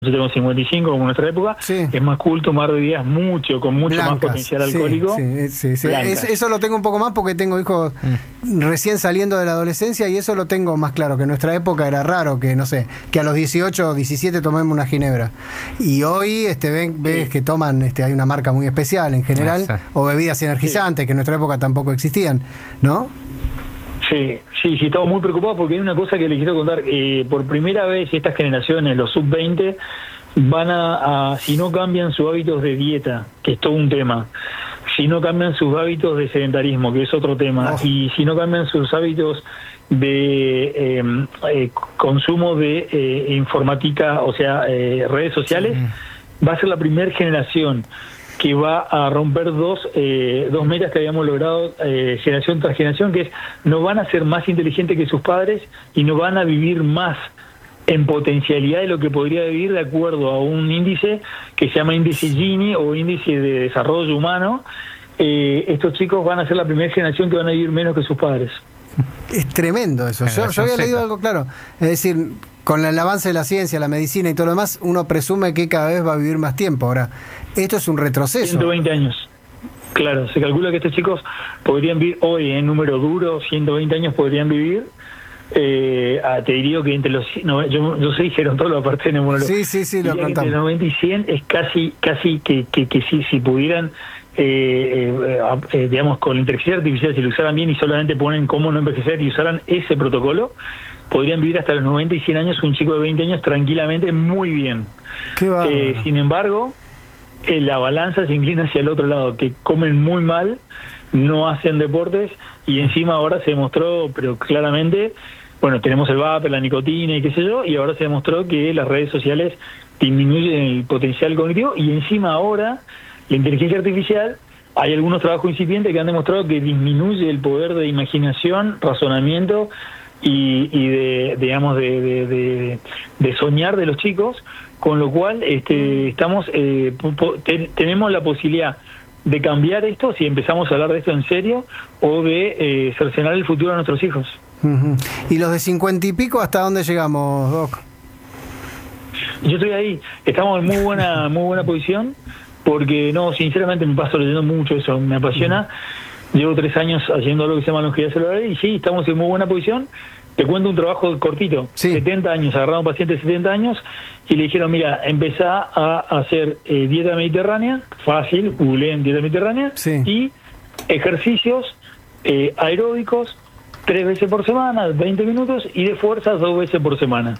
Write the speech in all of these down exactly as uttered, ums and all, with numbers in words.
Yo tengo cincuenta y cinco como en nuestra época, sí. Es más cool tomar bebidas mucho, con mucho Blancas, más potencial alcohólico. Sí, sí, sí, sí. Es, eso lo tengo un poco más porque tengo hijos mm. recién saliendo de la adolescencia y eso lo tengo más claro, que en nuestra época era raro que, no sé, que a los dieciocho o diecisiete tomemos una ginebra. Y hoy este ven, ves sí. que toman, este hay una marca muy especial en general, sí. o bebidas energizantes, sí. que en nuestra época tampoco existían, ¿no? Sí, sí, sí, estamos muy preocupados porque hay una cosa que les quiero contar. Eh, por primera vez estas generaciones, los sub veinte, van a, a, si no cambian sus hábitos de dieta, que es todo un tema, si no cambian sus hábitos de sedentarismo, que es otro tema, oh. y si no cambian sus hábitos de eh, eh, consumo de eh, informática, o sea, eh, redes sociales, sí. va a ser la primera generación que va a romper dos eh, dos metas que habíamos logrado eh, generación tras generación, que es no van a ser más inteligentes que sus padres y no van a vivir más en potencialidad de lo que podría vivir de acuerdo a un índice que se llama índice Gini o índice de desarrollo humano. Eh, estos chicos van a ser la primera generación que van a vivir menos que sus padres. Es tremendo eso. Yo, yo había leído algo claro. Es decir, con el avance de la ciencia, la medicina y todo lo demás, uno presume que cada vez va a vivir más tiempo. Ahora, esto es un retroceso. ciento veinte años. Claro, se calcula que estos chicos podrían vivir hoy en número duro, ciento veinte años podrían vivir. Eh, ah, te diría que entre los no, yo, yo soy gerontólogo aparte de neumólogo. Sí, sí, sí, lo entre noventa y cien es casi casi que que, que si, si pudieran eh, eh, eh, digamos con la inteligencia artificial, si lo usaran bien y solamente ponen cómo no envejecer y usaran ese protocolo, podrían vivir hasta los noventa y cien años un chico de veinte años tranquilamente muy bien. Qué bárbaro. Eh, sin embargo, eh, la balanza se inclina hacia el otro lado, que comen muy mal, no hacen deportes y encima ahora se demostró, pero claramente, bueno, tenemos el vapor, la nicotina y qué sé yo, y ahora se demostró que las redes sociales disminuyen el potencial cognitivo y encima ahora la inteligencia artificial, hay algunos trabajos incipientes que han demostrado que disminuye el poder de imaginación, razonamiento y, y de, digamos, de, de, de, de soñar de los chicos, con lo cual este, estamos eh, te, tenemos la posibilidad de cambiar esto si empezamos a hablar de esto en serio o de eh, cercenar el futuro de nuestros hijos. Uh-huh. ¿Y los de cincuenta y pico hasta dónde llegamos, Doc? Yo estoy ahí, estamos en muy buena muy buena posición porque no, sinceramente me paso leyendo mucho eso, me apasiona. Uh-huh. Llevo tres años haciendo lo que se llama longevidad celular y sí, estamos en muy buena posición. Te cuento un trabajo cortito, sí. setenta años, agarraron a un paciente de setenta años y le dijeron, mira, empezá a hacer eh, dieta mediterránea, fácil, googleen dieta mediterránea, sí. y ejercicios eh, aeróbicos tres veces por semana, veinte minutos, y de fuerza dos veces por semana.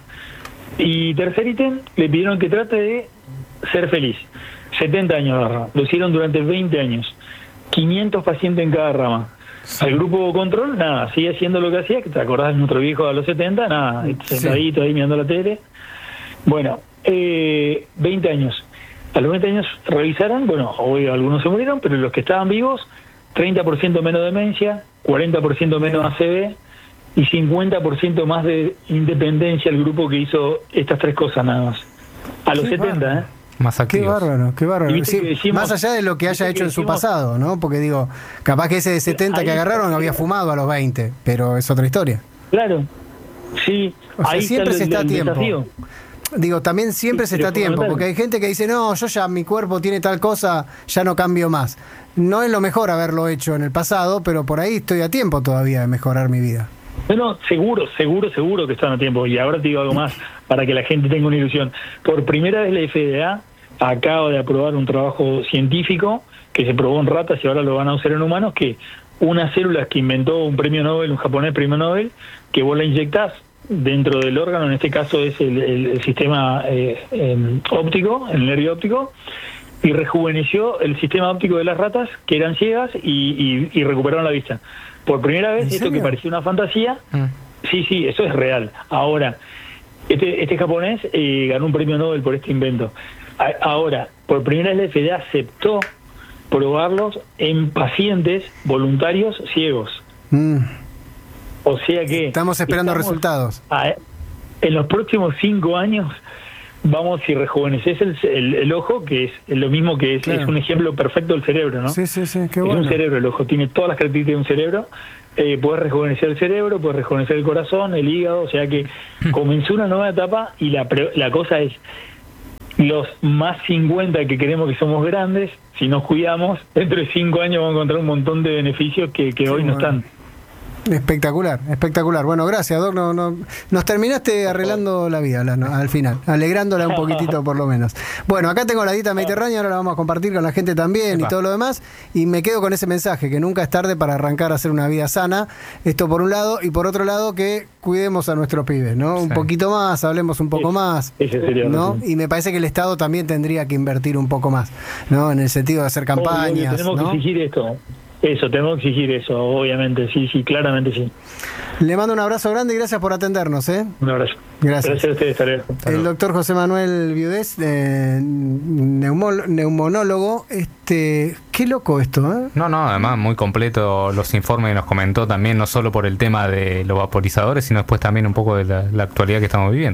Y tercer ítem, le pidieron que trate de ser feliz. setenta años agarraron, lo hicieron durante veinte años, quinientos pacientes en cada rama. Sí. Al grupo control, nada, sigue haciendo lo que hacía, que te acordás de nuestro viejo a los setenta, nada, sentadito sí. ahí mirando la tele. Bueno, eh, veinte años. A los veinte años revisaron, bueno, hoy algunos se murieron, pero los que estaban vivos, treinta por ciento menos demencia, cuarenta por ciento menos A C V y cincuenta por ciento más de independencia el grupo que hizo estas tres cosas nada más. A los setenta, bárbaro. ¿eh? Más activos. Qué bárbaro, qué bárbaro. Sí, decimos, más allá de lo que haya hecho que en su pasado, ¿no? Porque digo, capaz que ese de setenta que agarraron había fumado a los veinte, pero es otra historia. Claro, sí. O sea, ahí siempre está el, se está a tiempo. Desafío. Digo, también siempre sí, se está a tiempo, porque hay gente que dice, no, yo ya, mi cuerpo tiene tal cosa, ya no cambio más. No es lo mejor haberlo hecho en el pasado, pero por ahí estoy a tiempo todavía de mejorar mi vida. No, no, seguro, seguro, seguro que están a tiempo. Y ahora te digo algo más para que la gente tenga una ilusión. Por primera vez la F D A acaba de aprobar un trabajo científico que se probó en ratas y ahora lo van a usar en humanos, que unas células que inventó un premio Nobel, un japonés premio Nobel, que vos la inyectás dentro del órgano, en este caso es el, el, el sistema eh, eh, óptico, el nervio óptico, y rejuveneció el sistema óptico de las ratas, que eran ciegas, y, y, y recuperaron la vista. Por primera vez, esto que parecía una fantasía, mm. sí, sí, eso es real. Ahora, este, este japonés eh, ganó un premio Nobel por este invento. Ahora, por primera vez la F D A aceptó probarlos en pacientes voluntarios ciegos. Mm. O sea que... Estamos esperando estamos resultados. A, en los próximos cinco años vamos, si rejuveneces el, el, el ojo, que es lo mismo que es, claro. es un ejemplo perfecto del cerebro, ¿no? Sí, sí, sí, qué bueno. Es un cerebro, el ojo tiene todas las características de un cerebro. Eh, puedes rejuvenecer el cerebro, puedes rejuvenecer el corazón, el hígado, o sea que comenzó una nueva etapa y la, la cosa es... los más cincuenta que creemos que somos grandes, si nos cuidamos, dentro de cinco años vamos a encontrar un montón de beneficios que, que hoy no están. Espectacular, espectacular. Bueno, gracias, Doc. No, no, nos terminaste arreglando la vida la, no, al final, alegrándola un poquitito por lo menos. Bueno, acá tengo la dieta mediterránea, ahora la vamos a compartir con la gente también. Epa. Y todo lo demás. Y me quedo con ese mensaje, que nunca es tarde para arrancar a hacer una vida sana. Esto por un lado, y por otro lado, que cuidemos a nuestros pibes, ¿no? Sí. Un poquito más, hablemos un poco es, más. Ese sería, ¿no? Y me parece que el Estado también tendría que invertir un poco más, ¿no? En el sentido de hacer campañas. Obvio, tenemos ¿no? que exigir esto. Eso, tenemos que exigir eso, obviamente, sí, sí, claramente sí. Le mando un abrazo grande y gracias por atendernos, ¿eh? Un abrazo. Gracias. Gracias a ustedes, Ariel. El doctor José Manuel Viudés, eh, neumol, neumonólogo, este, qué loco esto, ¿eh? No, no, además muy completo los informes que nos comentó también, no solo por el tema de los vaporizadores, sino después también un poco de la, la actualidad que estamos viviendo.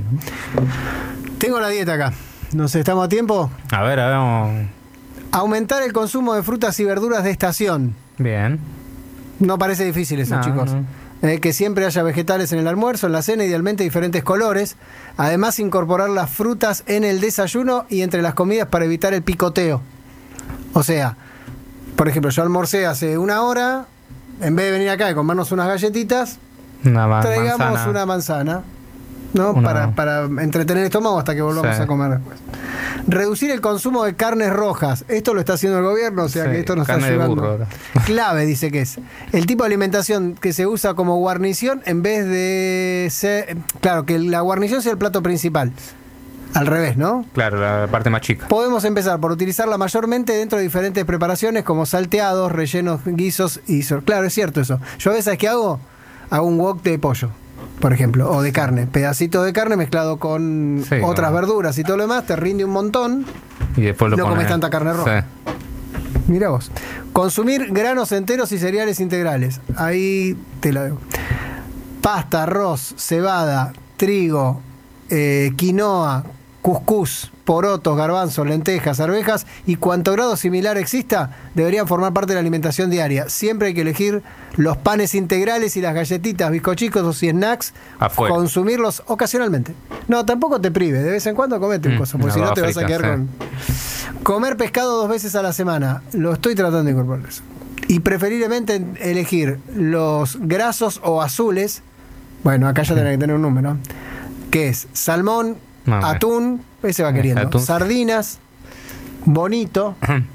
Tengo la dieta acá, no sé, ¿estamos a tiempo? A ver, a ver, vamos. Aumentar el consumo de frutas y verduras de estación. Bien. No parece difícil eso, no, chicos. No. Eh, que siempre haya vegetales en el almuerzo, en la cena, idealmente diferentes colores. Además, incorporar las frutas en el desayuno y entre las comidas para evitar el picoteo. O sea, por ejemplo, yo almorcé hace una hora, en vez de venir acá y comernos unas galletitas, una traigamos manzana. una manzana, ¿no? Una... Para, para entretener el estómago hasta que volvamos sí. a comer después. Reducir el consumo de carnes rojas. Esto lo está haciendo el gobierno, o sea sí, que esto nos está ayudando. Burro, clave, dice que es. El tipo de alimentación que se usa como guarnición en vez de ser... Claro, que la guarnición sea el plato principal. Al revés, ¿no? Claro, la parte más chica. Podemos empezar por utilizarla mayormente dentro de diferentes preparaciones como salteados, rellenos, guisos y... Claro, es cierto eso. Yo a veces, ¿qué hago? Hago un wok de pollo, por ejemplo, o de carne, pedacitos de carne mezclado con sí, otras bueno. verduras y todo lo demás, te rinde un montón y después lo no pone... comes tanta carne roja. Sí. Mira vos. Consumir granos enteros y cereales integrales. Ahí te la dejo. Pasta, arroz, cebada, trigo, eh, quinoa, cuscús, porotos, garbanzos, lentejas, arvejas y cuanto grado similar exista, deberían formar parte de la alimentación diaria. Siempre hay que elegir los panes integrales y las galletitas, bizcochicos y snacks, afuera. Consumirlos ocasionalmente. No, tampoco te prives, de vez en cuando comete un mm, cosa, porque si no te vas a quedar sí. con... Comer pescado dos veces a la semana, lo estoy tratando de incorporar eso. Y preferiblemente elegir los grasos o azules, bueno, acá ya tenés que tener un número, que es salmón, no, atún, ese va queriendo. Atún. Sardinas, bonito.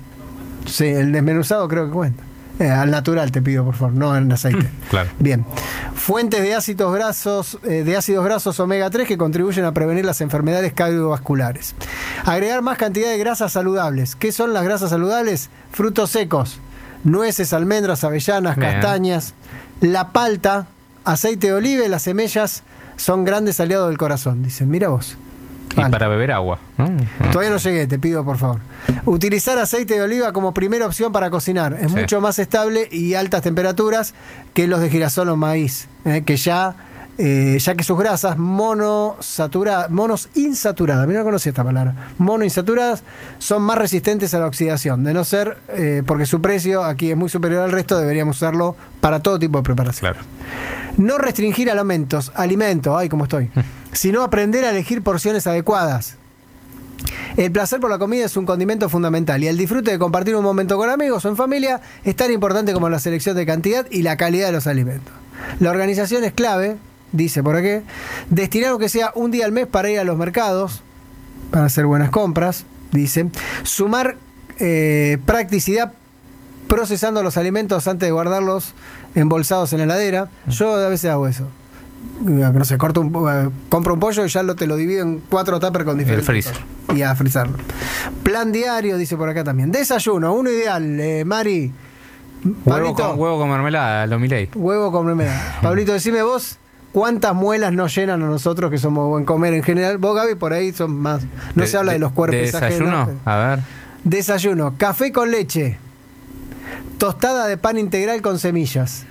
Sí, el desmenuzado creo que cuenta. Eh, al natural te pido, por favor, no en aceite. Claro. Bien. Fuentes de ácidos grasos, eh, de ácidos grasos omega tres que contribuyen a prevenir las enfermedades cardiovasculares. Agregar más cantidad de grasas saludables. ¿Qué son las grasas saludables? Frutos secos, nueces, almendras, avellanas, Bien. castañas, la palta, aceite de oliva y las semillas son grandes aliados del corazón. Dicen, mira vos. Y vale. Para beber agua. ¿no? Todavía no llegué, te pido por favor. Utilizar aceite de oliva como primera opción para cocinar. Es sí. mucho más estable y altas temperaturas que los de girasol o maíz, eh, que ya, eh, ya que sus grasas monosaturadas, monos insaturadas, mira no conocía esta palabra, monoinsaturadas, son más resistentes a la oxidación. De no ser, eh, porque su precio aquí es muy superior al resto, deberíamos usarlo para todo tipo de preparación. Claro. No restringir alimentos, alimentos, ay, cómo estoy, sino aprender a elegir porciones adecuadas. El placer por la comida es un condimento fundamental y el disfrute de compartir un momento con amigos o en familia es tan importante como la selección de cantidad y la calidad de los alimentos. La organización es clave, dice por aquí, destinar aunque sea un día al mes para ir a los mercados, para hacer buenas compras, dice, sumar eh, practicidad procesando los alimentos antes de guardarlos embolsados en la heladera. Yo a veces hago eso. No sé, corto un, uh, compro un pollo y ya lo, te lo divido en cuatro tuppers con diferentes. El freezer. Y a frizarlo. Plan diario, dice por acá también. Desayuno, uno ideal, eh, Mari. Huevo con, huevo con mermelada, lo Milei. Huevo con mermelada. Pablito, decime vos, ¿cuántas muelas nos llenan a nosotros que somos buen comer en general? Vos, Gaby, por ahí son más. No de, se habla de, de los cuerpos. ¿Desayuno? Ajenos. A ver. Desayuno, café con leche. Tostada de pan integral con semillas.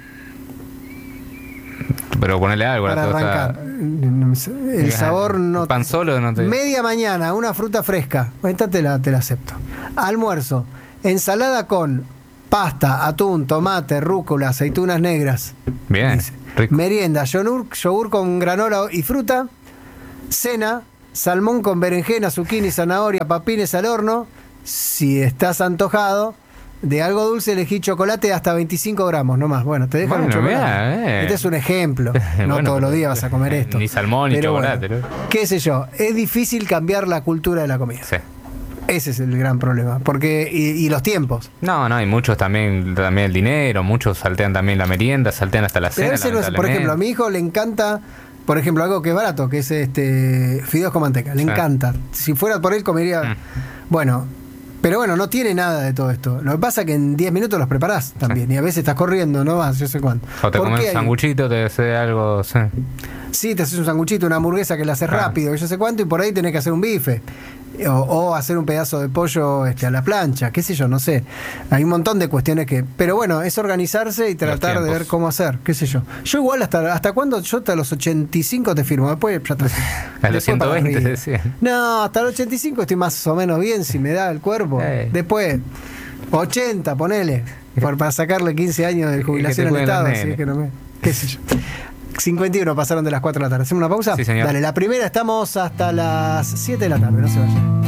Pero ponele algo para arrancar. El sabor no. Pan solo no te. Media mañana, una fruta fresca. Esta te la, te la acepto. Almuerzo, ensalada con pasta, atún, tomate, rúcula, aceitunas negras. Bien. Rico. Merienda, yogur, yogur con granola y fruta. Cena, salmón con berenjena, zucchini, zanahoria, papines al horno. Si estás antojado de algo dulce, elegí chocolate hasta veinticinco gramos, no más. Bueno, te dejan Bueno, un chocolate. mirá, eh. Este es un ejemplo. No Bueno, todos los días vas a comer esto. Ni salmón ni Pero chocolate, bueno, ¿no? qué sé yo, es difícil cambiar la cultura de la comida. Sí. Ese es el gran problema. Porque, y, y los tiempos. No, no, hay muchos también, también el dinero, muchos saltean también la merienda, saltean hasta la Pero cena. a veces no es- por ejemplo, a mi hijo le encanta, por ejemplo, algo que es barato, que es este fideos con manteca. Le Sí. encanta. Si fuera por él, comería. Mm. Bueno, pero bueno, no tiene nada de todo esto. Lo que pasa es que en diez minutos los preparás también. Sí. Y a veces estás corriendo, no vas, yo sé cuánto. O te ¿Por comes qué un hay- sanguchito, te hace algo. Sí. Sí, te haces un sanguchito, una hamburguesa que la haces Claro. rápido, yo sé cuánto, y por ahí tenés que hacer un bife. O, o hacer un pedazo de pollo este, a la plancha, qué sé yo, no sé. Hay un montón de cuestiones que. Pero bueno, es organizarse y tratar de tiempos. ver cómo hacer, qué sé yo. Yo igual hasta hasta cuándo, yo hasta los ochenta y cinco te firmo, después ya está. A los Después ciento para veinte arriba. decían. No, hasta los ochenta y cinco estoy más o menos bien si me da el cuerpo. Eh. Después, ochenta, ponele. Por, para sacarle quince años de jubilación al cuiden los Estado, así nenes. es que no me. Qué sé yo. cincuenta y uno pasaron de las cuatro de la tarde. ¿Hacemos una pausa? Sí, señor. Dale, la primera estamos hasta las siete de la tarde, no se vayan.